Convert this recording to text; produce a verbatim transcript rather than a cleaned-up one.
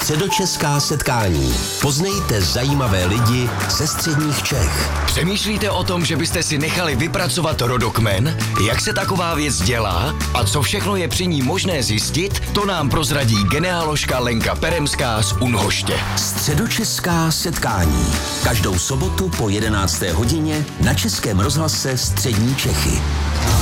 Středočeská setkání. Poznejte zajímavé lidi ze středních Čech. Přemýšlíte o tom, že byste si nechali vypracovat rodokmen? Jak se taková věc dělá? A co všechno je při ní možné zjistit? To nám prozradí genealožka Lenka Peremská z Unhoště. Středočeská setkání. Každou sobotu po jedenácté hodině na Českém rozhlase Střední Čechy.